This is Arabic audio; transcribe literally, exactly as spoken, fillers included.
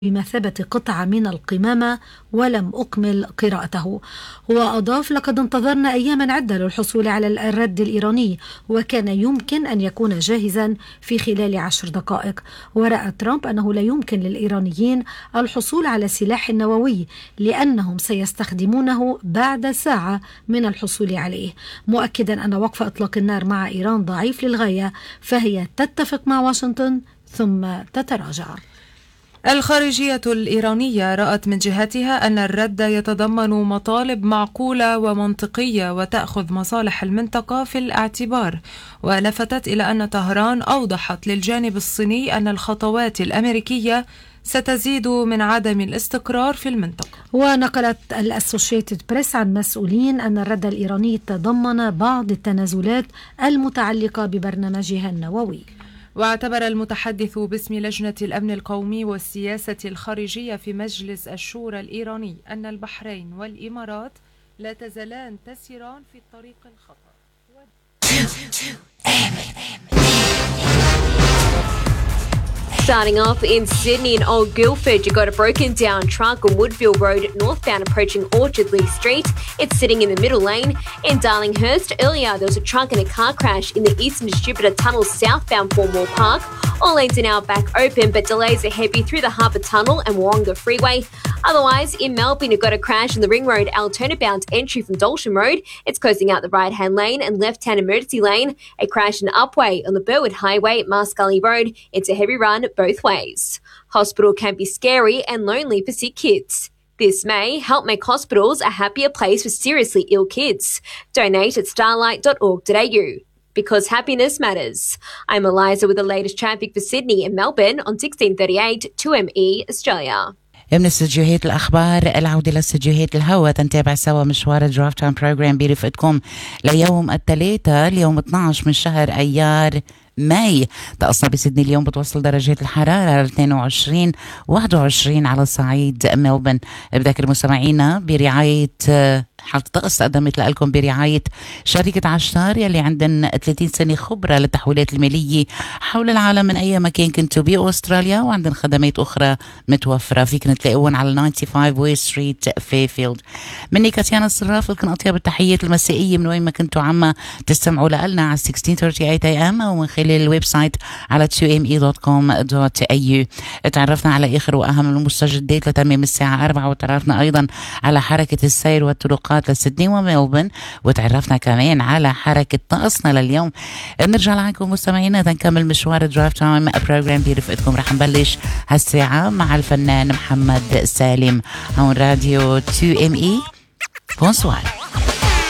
بمثابة قطعة من القمامة ولم أكمل قراءته. وأضاف: لقد انتظرنا أياما عدة للحصول على الرد الإيراني، وكان يمكن أن يكون جاهزا في خلال عشر دقائق. ورأى ترامب أنه لا يمكن للإيرانيين الحصول على سلاح نووي لأنهم سيستخدمونه بعد ساعة من الحصول عليه، مؤكدا أن وقف إطلاق النار مع إيران ضعيف للغاية، فهي تتفق مع واشنطن ثم تتراجع. الخارجية الإيرانية رأت من جهتها أن الرد يتضمن مطالب معقولة ومنطقية وتأخذ مصالح المنطقة في الاعتبار، ولفتت إلى أن طهران أوضحت للجانب الصيني أن الخطوات الأمريكية ستزيد من عدم الاستقرار في المنطقة. ونقلت الأسوشيتد بريس عن مسؤولين أن الرد الإيراني تضمن بعض التنازلات المتعلقة ببرنامجها النووي. واعتبر المتحدث باسم لجنة الأمن القومي والسياسة الخارجية في مجلس الشورى الإيراني أن البحرين والإمارات لا تزالان تسيران في الطريق الخطأ. Starting off in Sydney and Old Guildford, you got a broken down truck on Woodville Road northbound approaching Orchard Lee Street. It's sitting in the middle lane. In Darlinghurst, earlier there was a truck and a car crash in the Eastern Distributor Tunnel southbound Formore Park. All lanes are now back open, but delays are heavy through the Harbour Tunnel and Warringah Freeway. Otherwise, in Melbourne, you've got a crash in the Ring Road Altona bound entry from Dalton Road. It's closing out the right-hand lane and left-hand emergency lane. A crash in Upway on the Burwood Highway, Mars Gully Road. It's a heavy run both ways. Hospital can be scary and lonely for sick kids. This May, help make hospitals a happier place for seriously ill kids. Donate at starlight dot org dot a u. Because happiness matters. I'm Eliza with the latest traffic for Sydney and Melbourne on sixteen thirty-eight two M E Australia. من استديوهات الأخبار العودة لاستديوهات الهواء تنتابع سوا مشوار درايف تايم بروجرام برفقتكم ليوم الثلاثاء اليوم اثني عشر من شهر أيار ماي. طقسنا بسيدني اليوم بتوصل درجات الحرارة اثنين وعشرين واحد وعشرين على صعيد ملبن. بذكر مستمعينا برعاية حالة الطقس تقدمت لكم برعاية شركة عشتار يلي عندن ثلاثين سنة خبرة للتحويلات المالية حول العالم من أي مكان كنتوا بأستراليا، وعندن خدمات أخرى متوفرة فيكن تلاقوهم على خمسة وتسعين ويست ستريت فيفيلد. مني كاتيانا الصراف لكم أطيب التحيات المسائية من وين ما كنتوا عما تستمعوا لنا على ستة عشر ثلاثين إيه إم أو من خلال الويب سايت على تو ام اي دوت كوم دوت اي يو. تعرفنا على آخر وأهم المستجدات لتمام الساعة أربعة، وتعرفنا أيضا على حركة السير والطرقات لسيدني وملبن، وتعرفنا كمان على حركة طقسنا لليوم. نرجع لعكم مستمعينا تنكمل مشوار درايف تايم بروجرام برفقتكم. رح نبلش هالساعة مع الفنان محمد سالم هون راديو تو ام اي. بونسوار.